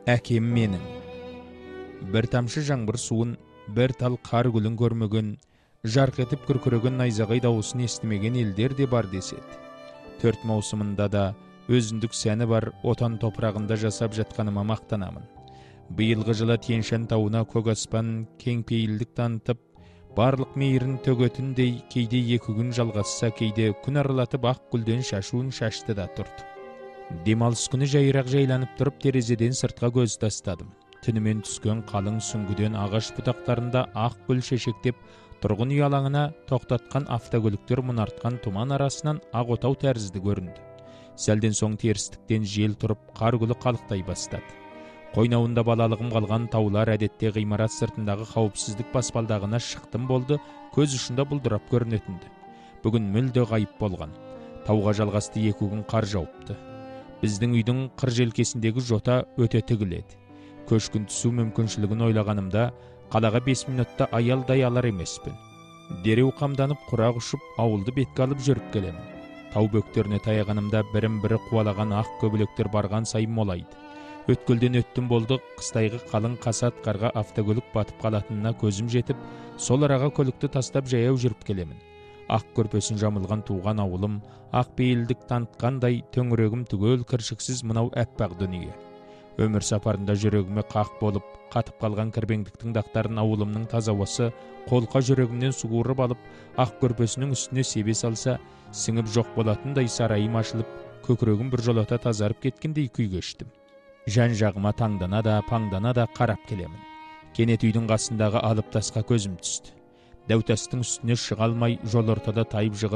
Әкем менің. Бір тамшы жаңбыр суын, бір тал қар гүлін көрмеген, жарқ етіп күркіреген найзағай дауысын естімеген елдер де бар деседі. 4 маусымында да өзіндік сәні бар отан топырағында жасап жатқаныма мақтанамын. Биылғы жылы Тянь-Шань тауына көк аспан кеңпейілдік танытып, барлық мейірін төгетіндей кейде 2 күн жалғасса, кейде күн аралатып ақ гүлден шашуын шашты да тұрды. Демалыс күні жайырақ жайланып тұрып, терезеден сыртқа көз тастадым. Түнімен түскен қалың сүңгіден ағаш бұтақтарында ақ гүл шешектеп, тұрғын үй алаңына тоқтатқан автокөліктер мұнартқан тұман арасынан ақ отау тәрізді көрінді. Сәлден соң терістіктен жел тұрып, қар гүлі қалықтай бастады. Қойнауында балалығым қалған таулар әдетте ғимарат сыртындағы қауіпсіздік баспалдағына шықтым болды, көз ұшында бұлдырап көрінетінді. Бүгін мүлде ғайып болған. Тауға жалғасты 2 күн қар жауыпты. Біздің үйдің қыр желкесіндегі жота өте тігіледі. Көшкін түсу мүмкіншілігін ойлағанымда, қалаға 5 минутта аялдай алар емеспін. Дереу қамданып құрақ ұшып, ауылды бетке алып жүріп келемін. Тау бөктеріне таяғанымда бірін-бірі қуалаған ақ көбелектер барған сайын молайды. Өткелден өттім болды, қыстайғы қалың қасат қарға автокөлік батып қалатынына көзім жетіп, сол араға көлікті тастап жаяу жүріп келемін. Ақ көрпесін жамылған туған ауылым, ақ бейілдік танытқандай төңірегім түгел кіршіксіз мынау әппақ дүние. Өмір сапарында жүрегіме қақ болып, қатып қалған кірбеңдіктің дақтарын ауылымның таза ауасы қолқа жүрегімнен суырып алып, ақ көрпесінің үстіне себе салса, сіңіп жоқ болатындай сарайым ашылып, көкірегім біржолата тазарып кеткендей күй кештім. Жан-жағыма таңдана да, паңдана да қарап келемін. Кенет үйдің қасындағы алып тасқа көзім түсті. Дәутастың үстіне шыға алмай, жол ортада тайып жығылып